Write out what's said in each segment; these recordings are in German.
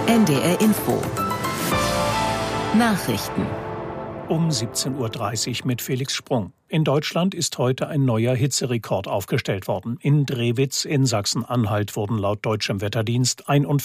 NDR Info. Nachrichten. Um 17.30 Uhr mit Felix Sprung. In Deutschland ist heute ein neuer Hitzerekord aufgestellt worden. In Drewitz in Sachsen-Anhalt wurden laut deutschem Wetterdienst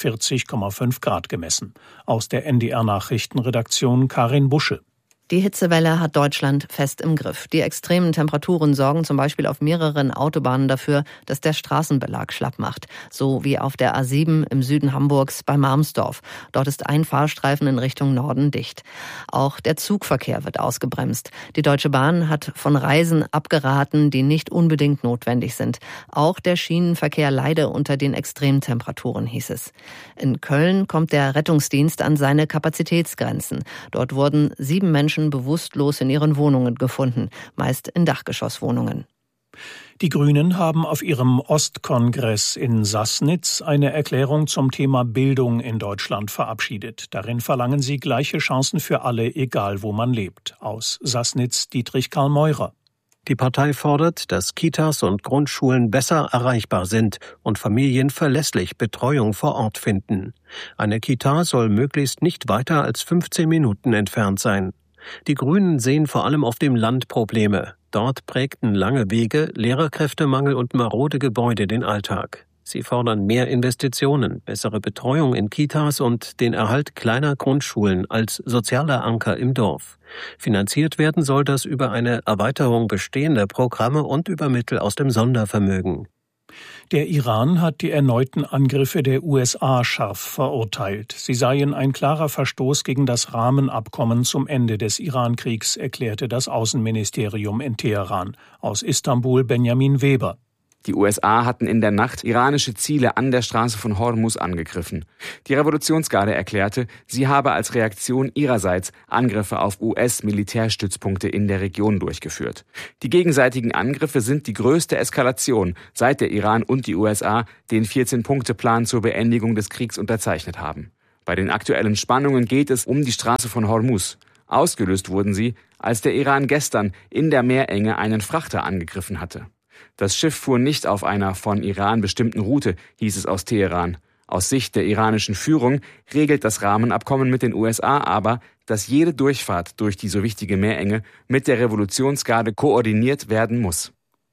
41,5 Grad gemessen. Aus der NDR-Nachrichtenredaktion Karin Busche. Die Hitzewelle hat Deutschland fest im Griff. Die extremen Temperaturen sorgen zum Beispiel auf mehreren Autobahnen dafür, dass der Straßenbelag schlapp macht. So wie auf der A7 im Süden Hamburgs bei Marmsdorf. Dort ist ein Fahrstreifen in Richtung Norden dicht. Auch der Zugverkehr wird ausgebremst. Die Deutsche Bahn hat von Reisen abgeraten, die nicht unbedingt notwendig sind. Auch der Schienenverkehr leide unter den Extremtemperaturen, hieß es. In Köln kommt der Rettungsdienst an seine Kapazitätsgrenzen. Dort wurden 7 Menschen bewusstlos in ihren Wohnungen gefunden, meist in Dachgeschosswohnungen. Die Grünen haben auf ihrem Ostkongress in Sassnitz eine Erklärung zum Thema Bildung in Deutschland verabschiedet. Darin verlangen sie gleiche Chancen für alle, egal wo man lebt. Aus Sassnitz Dietrich Karl Meurer. Die Partei fordert, dass Kitas und Grundschulen besser erreichbar sind und Familien verlässlich Betreuung vor Ort finden. Eine Kita soll möglichst nicht weiter als 15 Minuten entfernt sein. Die Grünen sehen vor allem auf dem Land Probleme. Dort prägten lange Wege, Lehrerkräftemangel und marode Gebäude den Alltag. Sie fordern mehr Investitionen, bessere Betreuung in Kitas und den Erhalt kleiner Grundschulen als sozialer Anker im Dorf. Finanziert werden soll das über eine Erweiterung bestehender Programme und über Mittel aus dem Sondervermögen. Der Iran hat die erneuten Angriffe der USA scharf verurteilt. Sie seien ein klarer Verstoß gegen das Rahmenabkommen zum Ende des Iran-Kriegs, erklärte das Außenministerium in Teheran. Aus Istanbul Benjamin Weber. Die USA hatten in der Nacht iranische Ziele an der Straße von Hormuz angegriffen. Die Revolutionsgarde erklärte, sie habe als Reaktion ihrerseits Angriffe auf US-Militärstützpunkte in der Region durchgeführt. Die gegenseitigen Angriffe sind die größte Eskalation, seit der Iran und die USA den 14-Punkte-Plan zur Beendigung des Kriegs unterzeichnet haben. Bei den aktuellen Spannungen geht es um die Straße von Hormuz. Ausgelöst wurden sie, als der Iran gestern in der Meerenge einen Frachter angegriffen hatte. Das Schiff fuhr nicht auf einer von Iran bestimmten Route, hieß es aus Teheran. Aus Sicht der iranischen Führung regelt das Rahmenabkommen mit den USA aber, dass jede Durchfahrt durch die so wichtige Meerenge mit der Revolutionsgarde koordiniert werden muss.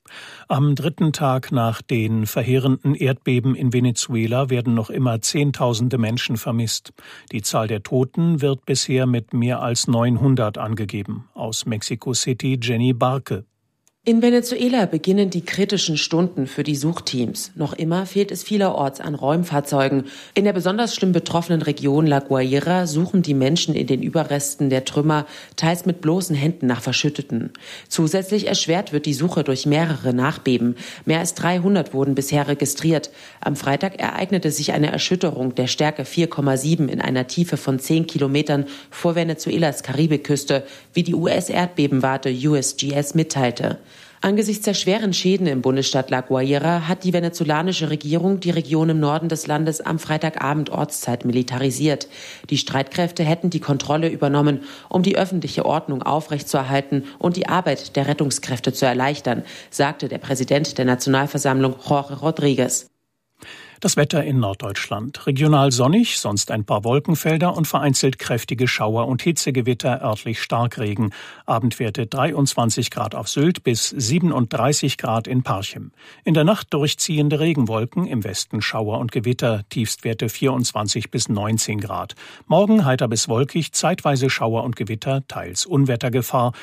Am 3. Tag nach den verheerenden Erdbeben in Venezuela werden noch immer Zehntausende Menschen vermisst. Die Zahl der Toten wird bisher mit mehr als 900 angegeben. Aus Mexico City Jenny Barke. In Venezuela beginnen die kritischen Stunden für die Suchteams. Noch immer fehlt es vielerorts an Räumfahrzeugen. In der besonders schlimm betroffenen Region La Guaira suchen die Menschen in den Überresten der Trümmer, teils mit bloßen Händen nach Verschütteten. Zusätzlich erschwert wird die Suche durch mehrere Nachbeben. Mehr als 300 wurden bisher registriert. Am Freitag ereignete sich eine Erschütterung der Stärke 4,7 in einer Tiefe von 10 Kilometern vor Venezuelas Karibikküste, wie die US-Erdbebenwarte USGS mitteilte. Angesichts der schweren Schäden im Bundesstaat La Guaira hat die venezolanische Regierung die Region im Norden des Landes am Freitagabend Ortszeit militarisiert. Die Streitkräfte hätten die Kontrolle übernommen, um die öffentliche Ordnung aufrechtzuerhalten und die Arbeit der Rettungskräfte zu erleichtern, sagte der Präsident der Nationalversammlung Jorge Rodriguez. Das Wetter in Norddeutschland. Regional sonnig, sonst ein paar Wolkenfelder und vereinzelt kräftige Schauer und Hitzegewitter, örtlich Starkregen. Abendwerte 23 Grad auf Sylt bis 37 Grad in Parchim. In der Nacht durchziehende Regenwolken, im Westen Schauer und Gewitter, Tiefstwerte 24 bis 19 Grad. Morgen heiter bis wolkig, zeitweise Schauer und Gewitter, teils Unwettergefahr,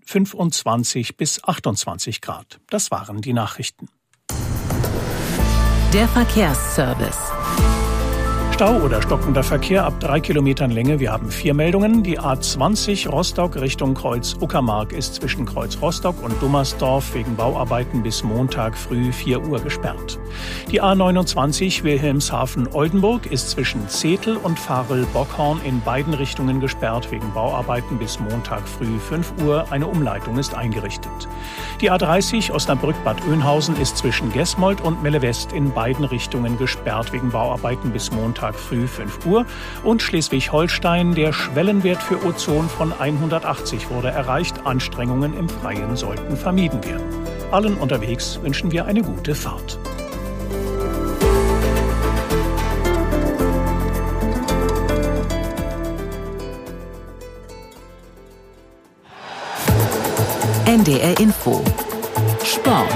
25 bis 28 Grad. Das waren die Nachrichten. Der Verkehrsservice. Stau oder stockender Verkehr ab 3 Kilometern Länge. Wir haben 4 Meldungen. Die A20 Rostock Richtung Kreuz Uckermark ist zwischen Kreuz Rostock und Dummersdorf wegen Bauarbeiten bis Montag früh 4 Uhr gesperrt. Die A29 Wilhelmshaven-Oldenburg ist zwischen Zetel und Varel-Bockhorn in beiden Richtungen gesperrt wegen Bauarbeiten bis Montag früh 5 Uhr. Eine Umleitung ist eingerichtet. Die A30 Osnabrück-Bad Oeynhausen ist zwischen Gesmold und Melle-West in beiden Richtungen gesperrt wegen Bauarbeiten bis Montag früh 5 Uhr. Und Schleswig-Holstein, der Schwellenwert für Ozon von 180 wurde erreicht. Anstrengungen im Freien sollten vermieden werden. Allen unterwegs wünschen wir eine gute Fahrt. NDR Info. Sport.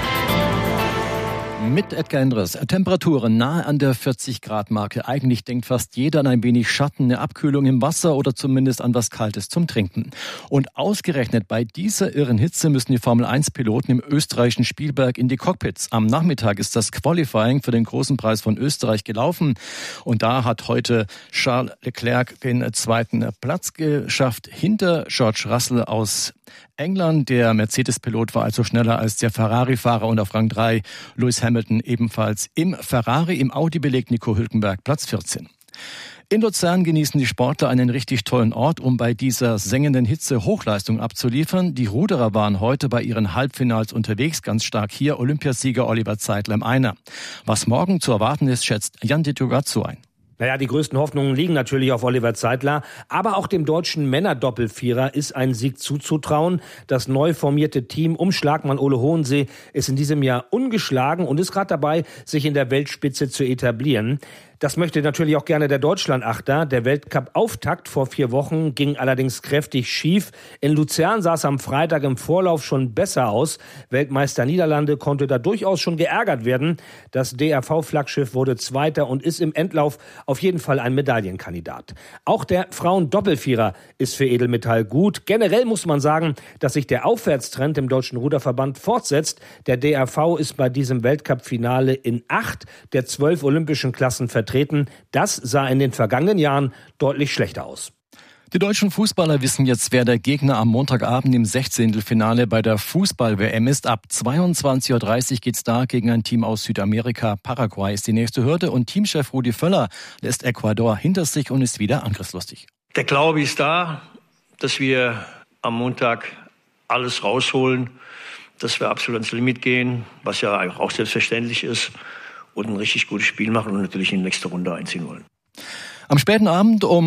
Mit Edgar Endres. Temperaturen nahe an der 40-Grad-Marke. Eigentlich denkt fast jeder an ein wenig Schatten, eine Abkühlung im Wasser oder zumindest an was Kaltes zum Trinken. Und ausgerechnet bei dieser irren Hitze müssen die Formel-1-Piloten im österreichischen Spielberg in die Cockpits. Am Nachmittag ist das Qualifying für den großen Preis von Österreich gelaufen. Und da hat heute Charles Leclerc den zweiten Platz geschafft, hinter George Russell aus England. Der Mercedes-Pilot war also schneller als der Ferrari-Fahrer und auf Rang 3 Lewis Hamilton ebenfalls im Ferrari. Im Audi belegt Nico Hülkenberg Platz 14. In Luzern genießen die Sportler einen richtig tollen Ort, um bei dieser sengenden Hitze Hochleistung abzuliefern. Die Ruderer waren heute bei ihren Halbfinals unterwegs, ganz stark hier Olympiasieger Oliver Zeitler im Einer. Was morgen zu erwarten ist, schätzt Jan-Dieter Gazzo ein. Naja, die größten Hoffnungen liegen natürlich auf Oliver Zeitler, aber auch dem deutschen Männerdoppelvierer ist ein Sieg zuzutrauen. Das neu formierte Team um Schlagmann Ole Hohensee ist in diesem Jahr ungeschlagen und ist gerade dabei, sich in der Weltspitze zu etablieren. Das möchte natürlich auch gerne der Deutschlandachter. Der Weltcup-Auftakt vor 4 Wochen ging allerdings kräftig schief. In Luzern sah es am Freitag im Vorlauf schon besser aus. Weltmeister Niederlande konnte da durchaus schon geärgert werden. Das DRV-Flaggschiff wurde Zweiter und ist im Endlauf auf jeden Fall ein Medaillenkandidat. Auch der Frauen-Doppelvierer ist für Edelmetall gut. Generell muss man sagen, dass sich der Aufwärtstrend im Deutschen Ruderverband fortsetzt. Der DRV ist bei diesem Weltcup-Finale in 8 der 12 olympischen Klassen vertreten. Das sah in den vergangenen Jahren deutlich schlechter aus. Die deutschen Fußballer wissen jetzt, wer der Gegner am Montagabend im 16. Finale bei der Fußball-WM ist. Ab 22.30 Uhr geht's da gegen ein Team aus Südamerika. Paraguay ist die nächste Hürde und Teamchef Rudi Völler lässt Ecuador hinter sich und ist wieder angriffslustig. Der Glaube ist da, dass wir am Montag alles rausholen, dass wir absolut ans Limit gehen, was ja auch selbstverständlich ist, und ein richtig gutes Spiel machen und natürlich in die nächste Runde einziehen wollen. Am späten Abend um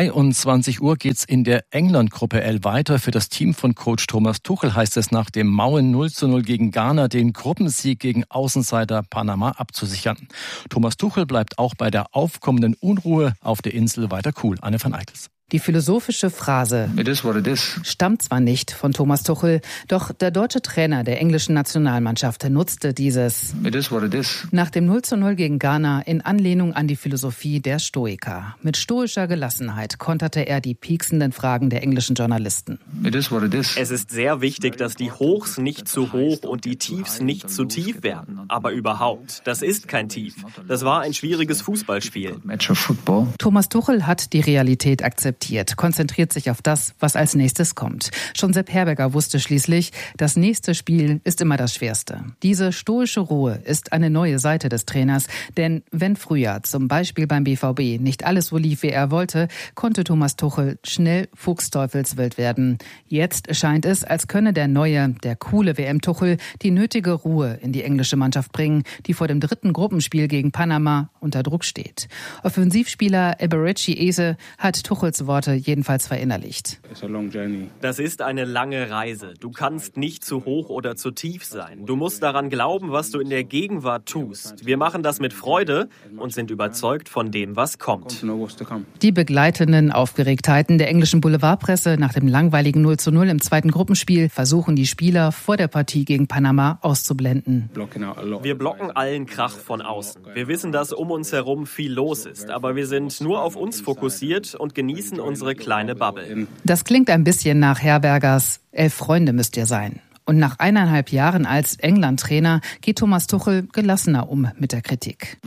23 Uhr geht's in der England-Gruppe L weiter. Für das Team von Coach Thomas Tuchel heißt es nach dem mauen 0:0 gegen Ghana, den Gruppensieg gegen Außenseiter Panama abzusichern. Thomas Tuchel bleibt auch bei der aufkommenden Unruhe auf der Insel weiter cool. Anne van Eitels. Die philosophische Phrase It is what it is stammt zwar nicht von Thomas Tuchel, doch der deutsche Trainer der englischen Nationalmannschaft nutzte dieses It is what it is nach dem 0:0 gegen Ghana in Anlehnung an die Philosophie der Stoiker. Mit stoischer Gelassenheit konterte er die pieksenden Fragen der englischen Journalisten. It is what it is. Es ist sehr wichtig, dass die Hochs nicht zu hoch und die Tiefs nicht zu tief werden. Aber überhaupt, das ist kein Tief. Das war ein schwieriges Fußballspiel. Thomas Tuchel hat die Realität akzeptiert, konzentriert sich auf das, was als nächstes kommt. Schon Sepp Herberger wusste schließlich, das nächste Spiel ist immer das Schwerste. Diese stoische Ruhe ist eine neue Seite des Trainers, denn wenn früher zum Beispiel beim BVB nicht alles so lief, wie er wollte, konnte Thomas Tuchel schnell fuchsteufelswild werden. Jetzt scheint es, als könne der coole WM-Tuchel die nötige Ruhe in die englische Mannschaft bringen, die vor dem 3. Gruppenspiel gegen Panama unter Druck steht. Offensivspieler Eberechi Eze hat Tuchels Worte jedenfalls verinnerlicht. Das ist eine lange Reise. Du kannst nicht zu hoch oder zu tief sein. Du musst daran glauben, was du in der Gegenwart tust. Wir machen das mit Freude und sind überzeugt von dem, was kommt. Die begleitenden Aufgeregtheiten der englischen Boulevardpresse nach dem langweiligen 0:0 im 2. Gruppenspiel versuchen die Spieler vor der Partie gegen Panama auszublenden. Wir blocken allen Krach von außen. Wir wissen, dass um uns herum viel los ist, aber wir sind nur auf uns fokussiert und genießen unsere kleine Bubble. Das klingt ein bisschen nach Herbergers 11 Freunde müsst ihr sein. Und nach 1,5 Jahren als England-Trainer geht Thomas Tuchel gelassener um mit der Kritik.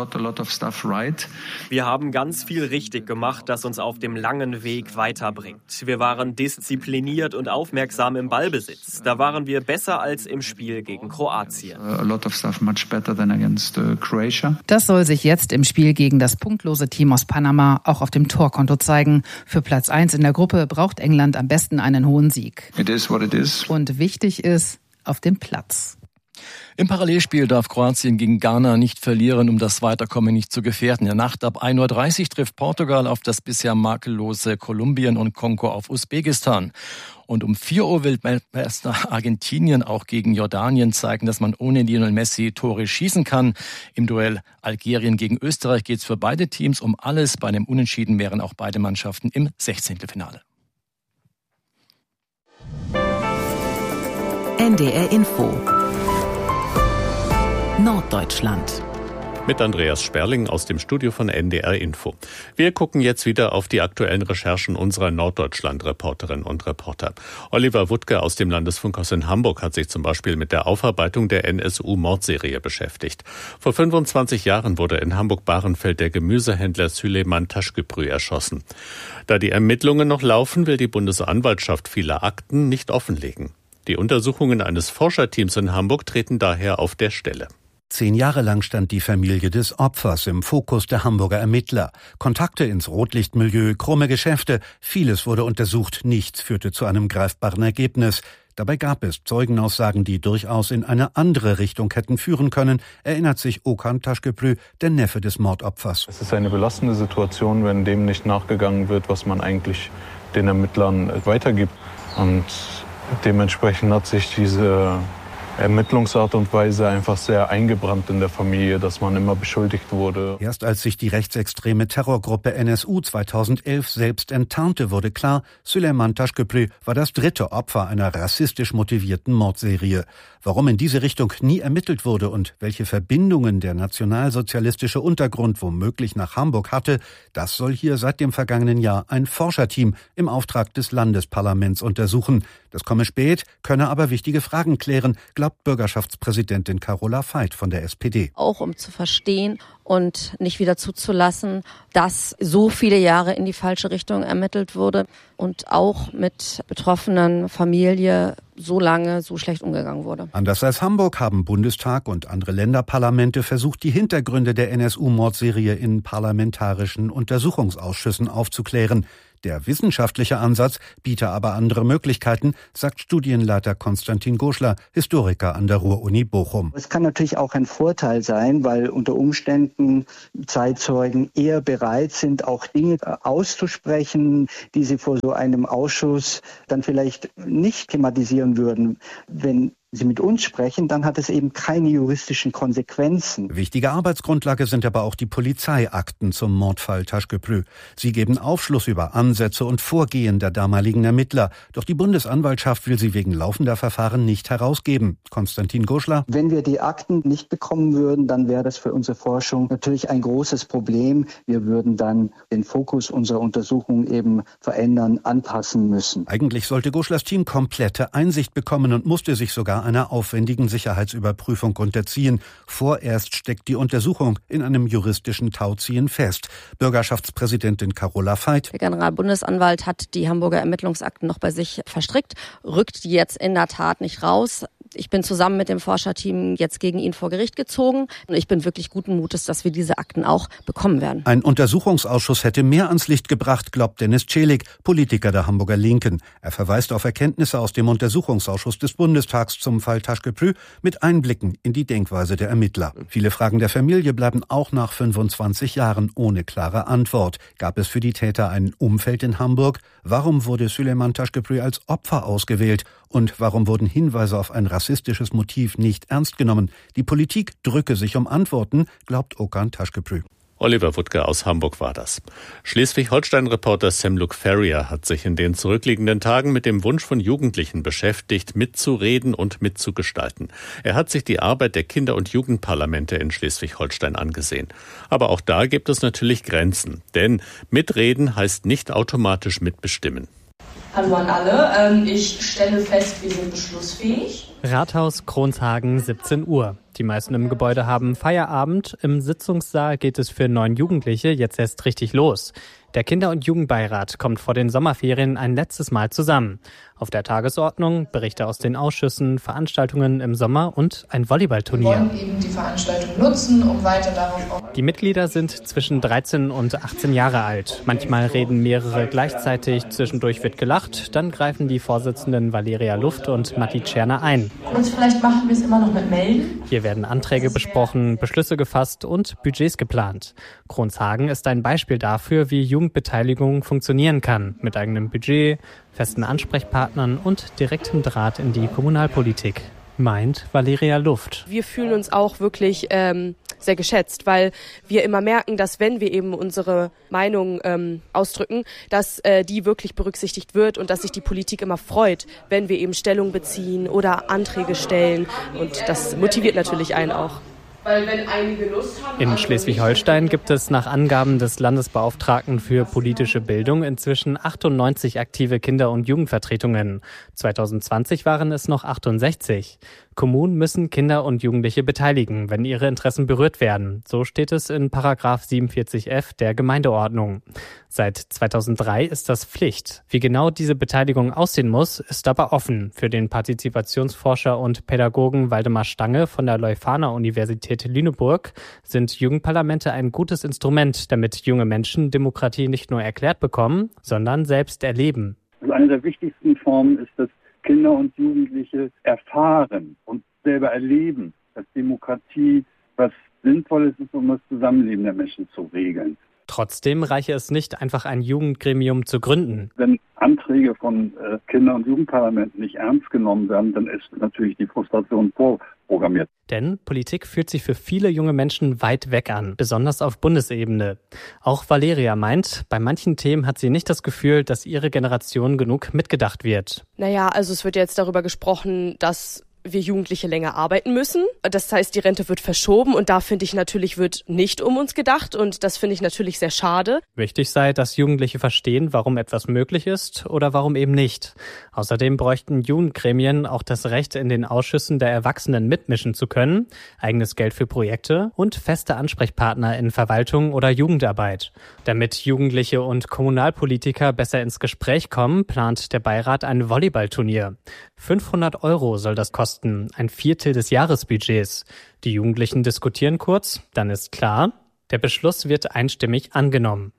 Wir haben ganz viel richtig gemacht, das uns auf dem langen Weg weiterbringt. Wir waren diszipliniert und aufmerksam im Ballbesitz. Da waren wir besser als im Spiel gegen Kroatien. Das soll sich jetzt im Spiel gegen das punktlose Team aus Panama auch auf dem Torkonto zeigen. Für Platz 1 in der Gruppe braucht England am besten einen hohen Sieg. It is what it is. Und wichtig ist auf dem Platz. Im Parallelspiel darf Kroatien gegen Ghana nicht verlieren, um das Weiterkommen nicht zu gefährden. In der Nacht ab 1:30 Uhr trifft Portugal auf das bisher makellose Kolumbien und Kongo auf Usbekistan. Und um 4 Uhr will Weltmeister Argentinien auch gegen Jordanien zeigen, dass man ohne Lionel Messi Tore schießen kann. Im Duell Algerien gegen Österreich geht es für beide Teams um alles. Bei einem Unentschieden wären auch beide Mannschaften im 16. Finale. NDR Info Norddeutschland. Mit Andreas Sperling aus dem Studio von NDR Info. Wir gucken jetzt wieder auf die aktuellen Recherchen unserer Norddeutschland-Reporterinnen und Reporter. Oliver Wuttke aus dem Landesfunkhaus in Hamburg hat sich zum Beispiel mit der Aufarbeitung der NSU-Mordserie beschäftigt. Vor 25 Jahren wurde in Hamburg-Bahrenfeld der Gemüsehändler Süleyman Taşköprü erschossen. Da die Ermittlungen noch laufen, will die Bundesanwaltschaft viele Akten nicht offenlegen. Die Untersuchungen eines Forscherteams in Hamburg treten daher auf der Stelle. 10 Jahre lang stand die Familie des Opfers im Fokus der Hamburger Ermittler. Kontakte ins Rotlichtmilieu, krumme Geschäfte, vieles wurde untersucht, nichts führte zu einem greifbaren Ergebnis. Dabei gab es Zeugenaussagen, die durchaus in eine andere Richtung hätten führen können, erinnert sich Okan Taşköprü, der Neffe des Mordopfers. Es ist eine belastende Situation, wenn dem nicht nachgegangen wird, was man eigentlich den Ermittlern weitergibt. Und dementsprechend hat sich diese Ermittlungsart und Weise einfach sehr eingebrannt in der Familie, dass man immer beschuldigt wurde. Erst als sich die rechtsextreme Terrorgruppe NSU 2011 selbst enttarnte, wurde klar, Süleyman Taşköprü war das 3. Opfer einer rassistisch motivierten Mordserie. Warum in diese Richtung nie ermittelt wurde und welche Verbindungen der nationalsozialistische Untergrund womöglich nach Hamburg hatte, das soll hier seit dem vergangenen Jahr ein Forscherteam im Auftrag des Landesparlaments untersuchen. Das komme spät, könne aber wichtige Fragen klären, glaubt Bürgerschaftspräsidentin Carola Veit von der SPD. Auch um zu verstehen und nicht wieder zuzulassen, dass so viele Jahre in die falsche Richtung ermittelt wurde und auch mit betroffenen Familie so lange so schlecht umgegangen wurde. Anders als Hamburg haben Bundestag und andere Länderparlamente versucht, die Hintergründe der NSU-Mordserie in parlamentarischen Untersuchungsausschüssen aufzuklären. Der wissenschaftliche Ansatz biete aber andere Möglichkeiten, sagt Studienleiter Konstantin Goschler, Historiker an der Ruhr-Uni Bochum. Es kann natürlich auch ein Vorteil sein, weil unter Umständen Zeitzeugen eher bereit sind, auch Dinge auszusprechen, die sie vor so einem Ausschuss dann vielleicht nicht thematisieren würden. Wenn Sie mit uns sprechen, dann hat es eben keine juristischen Konsequenzen. Wichtige Arbeitsgrundlage sind aber auch die Polizeiakten zum Mordfall Taşköprü. Sie geben Aufschluss über Ansätze und Vorgehen der damaligen Ermittler. Doch die Bundesanwaltschaft will sie wegen laufender Verfahren nicht herausgeben. Konstantin Goschler. Wenn wir die Akten nicht bekommen würden, dann wäre das für unsere Forschung natürlich ein großes Problem. Wir würden dann den Fokus unserer Untersuchung eben verändern, anpassen müssen. Eigentlich sollte Goschlers Team komplette Einsicht bekommen und musste sich sogar einer aufwendigen Sicherheitsüberprüfung unterziehen. Vorerst steckt die Untersuchung in einem juristischen Tauziehen fest. Bürgerschaftspräsidentin Carola Veit. Der Generalbundesanwalt hat die Hamburger Ermittlungsakten noch bei sich verstrickt, rückt die jetzt in der Tat nicht raus. Ich bin zusammen mit dem Forscherteam jetzt gegen ihn vor Gericht gezogen. Und ich bin wirklich guten Mutes, dass wir diese Akten auch bekommen werden. Ein Untersuchungsausschuss hätte mehr ans Licht gebracht, glaubt Dennis Celik, Politiker der Hamburger Linken. Er verweist auf Erkenntnisse aus dem Untersuchungsausschuss des Bundestags zum Fall Taşköprü mit Einblicken in die Denkweise der Ermittler. Viele Fragen der Familie bleiben auch nach 25 Jahren ohne klare Antwort. Gab es für die Täter ein Umfeld in Hamburg? Warum wurde Süleyman Taşköprü als Opfer ausgewählt? Und warum wurden Hinweise auf ein rassistisches Motiv nicht ernst genommen? Die Politik drücke sich um Antworten, glaubt Okan Taşköprü. Oliver Wuttke aus Hamburg war das. Schleswig-Holstein-Reporter Semluk Ferrier hat sich in den zurückliegenden Tagen mit dem Wunsch von Jugendlichen beschäftigt, mitzureden und mitzugestalten. Er hat sich die Arbeit der Kinder- und Jugendparlamente in Schleswig-Holstein angesehen. Aber auch da gibt es natürlich Grenzen. Denn mitreden heißt nicht automatisch mitbestimmen. Hallo an alle. Ich stelle fest, wir sind beschlussfähig. Rathaus Kronshagen, 17 Uhr. Die meisten im Gebäude haben Feierabend. Im Sitzungssaal geht es für 9 Jugendliche jetzt erst richtig los. Der Kinder- und Jugendbeirat kommt vor den Sommerferien ein letztes Mal zusammen. Auf der Tagesordnung Berichte aus den Ausschüssen, Veranstaltungen im Sommer und ein Volleyballturnier. Wir wollen eben die Veranstaltung nutzen, um weiter darauf auch... Die Mitglieder sind zwischen 13 und 18 Jahre alt. Manchmal reden mehrere gleichzeitig, zwischendurch wird gelacht. Dann greifen die Vorsitzenden Valeria Luft und Matti Tscherner ein. Und vielleicht machen wir es immer noch mit Melden. Hier werden Anträge besprochen, Beschlüsse gefasst und Budgets geplant. Kronshagen ist ein Beispiel dafür, wie Jugendbeteiligung funktionieren kann. Mit eigenem Budget, festen Ansprechpartnern und direktem Draht in die Kommunalpolitik. Meint Valeria Luft. Wir fühlen uns auch wirklich sehr geschätzt, weil wir immer merken, dass wenn wir eben unsere Meinung ausdrücken, dass die wirklich berücksichtigt wird und dass sich die Politik immer freut, wenn wir eben Stellung beziehen oder Anträge stellen. Und das motiviert natürlich einen auch. Weil wenn einige Lust haben... In Schleswig-Holstein gibt es nach Angaben des Landesbeauftragten für politische Bildung inzwischen 98 aktive Kinder- und Jugendvertretungen. 2020 waren es noch 68. Kommunen müssen Kinder und Jugendliche beteiligen, wenn ihre Interessen berührt werden. So steht es in Paragraph 47f der Gemeindeordnung. Seit 2003 ist das Pflicht. Wie genau diese Beteiligung aussehen muss, ist aber offen. Für den Partizipationsforscher und Pädagogen Waldemar Stange von der Leuphana-Universität Lüneburg sind Jugendparlamente ein gutes Instrument, damit junge Menschen Demokratie nicht nur erklärt bekommen, sondern selbst erleben. Also eine der wichtigsten Formen ist, dass Kinder und Jugendliche erfahren und selber erleben, dass Demokratie was Sinnvolles ist, um das Zusammenleben der Menschen zu regeln. Trotzdem reiche es nicht, einfach ein Jugendgremium zu gründen. Wenn Anträge von Kinder- und Jugendparlamenten nicht ernst genommen werden, dann ist natürlich die Frustration vorprogrammiert. Denn Politik fühlt sich für viele junge Menschen weit weg an, besonders auf Bundesebene. Auch Valeria meint, bei manchen Themen hat sie nicht das Gefühl, dass ihre Generation genug mitgedacht wird. Naja, also es wird jetzt darüber gesprochen, dass wir Jugendliche länger arbeiten müssen. Das heißt, die Rente wird verschoben und da finde ich natürlich, wird nicht um uns gedacht und das finde ich natürlich sehr schade. Wichtig sei, dass Jugendliche verstehen, warum etwas möglich ist oder warum eben nicht. Außerdem bräuchten Jugendgremien auch das Recht, in den Ausschüssen der Erwachsenen mitmischen zu können, eigenes Geld für Projekte und feste Ansprechpartner in Verwaltung oder Jugendarbeit. Damit Jugendliche und Kommunalpolitiker besser ins Gespräch kommen, plant der Beirat ein Volleyballturnier. 500 € soll das kosten, ein Viertel des Jahresbudgets. Die Jugendlichen diskutieren kurz, dann ist klar, der Beschluss wird einstimmig angenommen.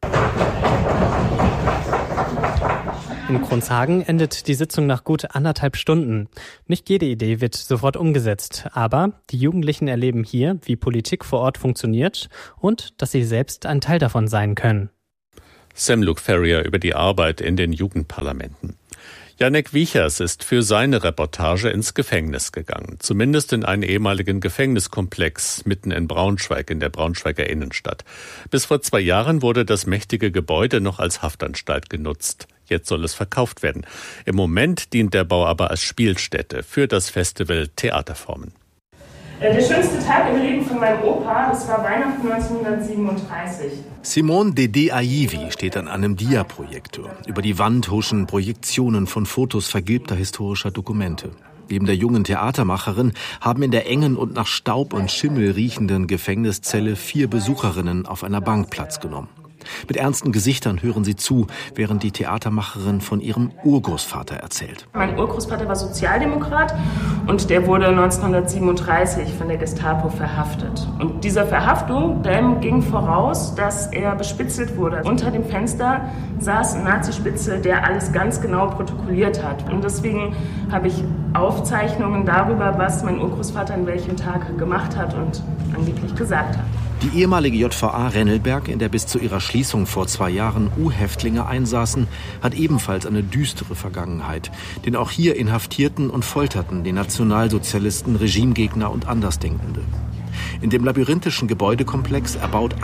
In Kronshagen endet die Sitzung nach gut 1,5 Stunden. Nicht jede Idee wird sofort umgesetzt, aber die Jugendlichen erleben hier, wie Politik vor Ort funktioniert und dass sie selbst ein Teil davon sein können. Sam Luke Ferrier über die Arbeit in den Jugendparlamenten. Janek Wiechers ist für seine Reportage ins Gefängnis gegangen. Zumindest in einen ehemaligen Gefängniskomplex mitten in Braunschweig, in der Braunschweiger Innenstadt. Bis vor 2 Jahren wurde das mächtige Gebäude noch als Haftanstalt genutzt. Jetzt soll es verkauft werden. Im Moment dient der Bau aber als Spielstätte für das Festival Theaterformen. Der schönste Tag im Leben von meinem Opa, das war Weihnachten 1937. Simone Dede Aivi steht an einem Dia-Projektor. Über die Wand huschen Projektionen von Fotos vergilbter historischer Dokumente. Neben der jungen Theatermacherin haben in der engen und nach Staub und Schimmel riechenden Gefängniszelle 4 Besucherinnen auf einer Bank Platz genommen. Mit ernsten Gesichtern hören sie zu, während die Theatermacherin von ihrem Urgroßvater erzählt. Mein Urgroßvater war Sozialdemokrat und der wurde 1937 von der Gestapo verhaftet. Und dieser Verhaftung, dem ging voraus, dass er bespitzelt wurde. Unter dem Fenster saß ein Nazispitzel, der alles ganz genau protokolliert hat. Und deswegen habe ich Aufzeichnungen darüber, was mein Urgroßvater an welchem Tag gemacht hat und angeblich gesagt hat. Die ehemalige JVA Rennelberg, in der bis zu ihrer Schließung vor 2 Jahren U-Häftlinge einsaßen, hat ebenfalls eine düstere Vergangenheit. Denn auch hier inhaftierten und folterten die Nationalsozialisten Regimegegner und Andersdenkende. In dem labyrinthischen Gebäudekomplex, erbaut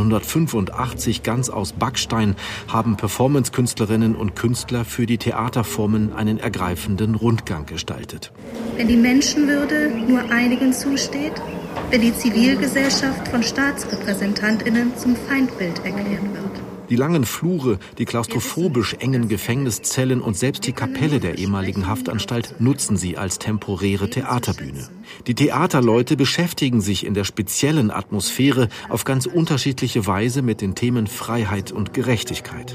1885 ganz aus Backstein, haben Performancekünstlerinnen und Künstler für die Theaterformen einen ergreifenden Rundgang gestaltet. Wenn die Menschenwürde nur einigen zusteht, wenn die Zivilgesellschaft von StaatsrepräsentantInnen zum Feindbild erklärt wird. Die langen Flure, die klaustrophobisch engen Gefängniszellen und selbst die Kapelle der ehemaligen Haftanstalt nutzen sie als temporäre Theaterbühne. Die Theaterleute beschäftigen sich in der speziellen Atmosphäre auf ganz unterschiedliche Weise mit den Themen Freiheit und Gerechtigkeit.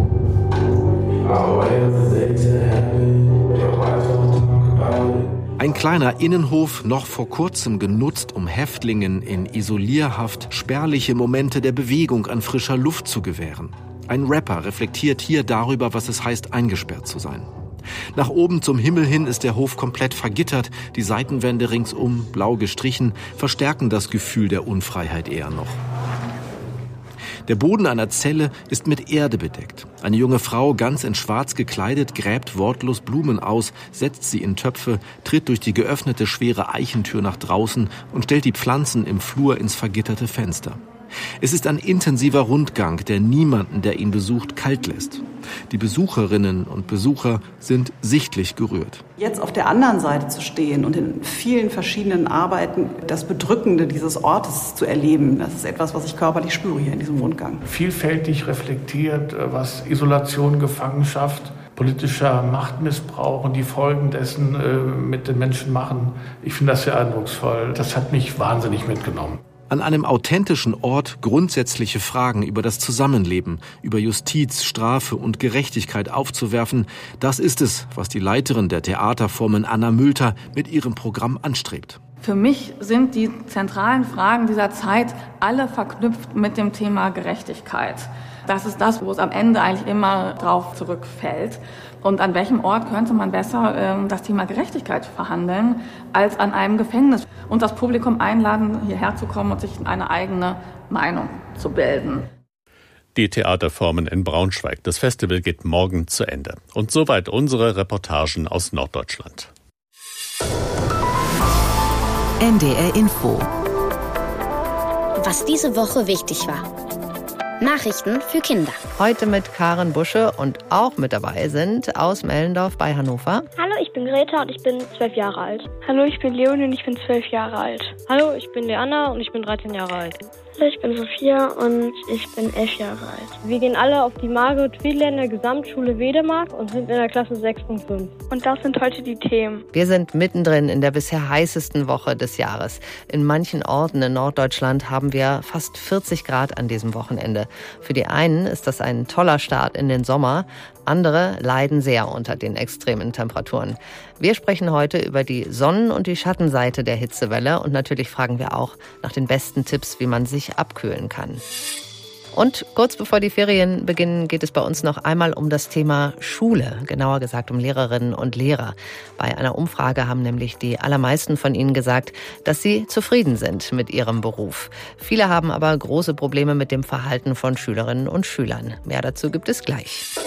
Ein kleiner Innenhof, noch vor kurzem genutzt, um Häftlingen in Isolierhaft spärliche Momente der Bewegung an frischer Luft zu gewähren. Ein Rapper reflektiert hier darüber, was es heißt, eingesperrt zu sein. Nach oben zum Himmel hin ist der Hof komplett vergittert, die Seitenwände ringsum, blau gestrichen, verstärken das Gefühl der Unfreiheit eher noch. Der Boden einer Zelle ist mit Erde bedeckt. Eine junge Frau, ganz in Schwarz gekleidet, gräbt wortlos Blumen aus, setzt sie in Töpfe, tritt durch die geöffnete schwere Eichentür nach draußen und stellt die Pflanzen im Flur ins vergitterte Fenster. Es ist ein intensiver Rundgang, der niemanden, der ihn besucht, kalt lässt. Die Besucherinnen und Besucher sind sichtlich gerührt. Jetzt auf der anderen Seite zu stehen und in vielen verschiedenen Arbeiten das Bedrückende dieses Ortes zu erleben, das ist etwas, was ich körperlich spüre hier in diesem Rundgang. Vielfältig reflektiert, was Isolation, Gefangenschaft, politischer Machtmissbrauch und die Folgen dessen mit den Menschen machen. Ich finde das sehr eindrucksvoll. Das hat mich wahnsinnig mitgenommen. An einem authentischen Ort grundsätzliche Fragen über das Zusammenleben, über Justiz, Strafe und Gerechtigkeit aufzuwerfen, das ist es, was die Leiterin der Theaterformen Anna Mülter mit ihrem Programm anstrebt. Für mich sind die zentralen Fragen dieser Zeit alle verknüpft mit dem Thema Gerechtigkeit. Das ist das, wo es am Ende eigentlich immer drauf zurückfällt. Und an welchem Ort könnte man besser das Thema Gerechtigkeit verhandeln, als an einem Gefängnis? Und das Publikum einladen, hierher zu kommen und sich eine eigene Meinung zu bilden. Die Theaterformen in Braunschweig. Das Festival geht morgen zu Ende. Und soweit unsere Reportagen aus Norddeutschland. NDR Info. Was diese Woche wichtig war. Nachrichten für Kinder. Heute mit Karen Busche und auch mit dabei sind aus Mellendorf bei Hannover. Hallo, ich bin Greta und ich bin 12 Jahre alt. Hallo, ich bin Leonie und ich bin 12 Jahre alt. Hallo, ich bin Leanna und ich bin 13 Jahre alt. Hallo, ich bin Sophia und ich bin 11 Jahre alt. Wir gehen alle auf die Margot-Friedländer Gesamtschule Wedemark und sind in der Klasse 6.5. Und das sind heute die Themen. Wir sind mittendrin in der bisher heißesten Woche des Jahres. In manchen Orten in Norddeutschland haben wir fast 40 Grad an diesem Wochenende. Für die einen ist das ein toller Start in den Sommer. Andere leiden sehr unter den extremen Temperaturen. Wir sprechen heute über die Sonnen- und die Schattenseite der Hitzewelle und natürlich fragen wir auch nach den besten Tipps, wie man sich abkühlen kann. Und kurz bevor die Ferien beginnen, geht es bei uns noch einmal um das Thema Schule, genauer gesagt um Lehrerinnen und Lehrer. Bei einer Umfrage haben nämlich die allermeisten von ihnen gesagt, dass sie zufrieden sind mit ihrem Beruf. Viele haben aber große Probleme mit dem Verhalten von Schülerinnen und Schülern. Mehr dazu gibt es gleich.